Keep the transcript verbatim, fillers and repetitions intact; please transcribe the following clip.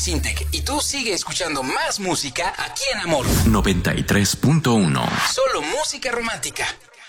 Sintec y tú sigue escuchando más música aquí en Amor noventa y tres punto uno. Solo música romántica.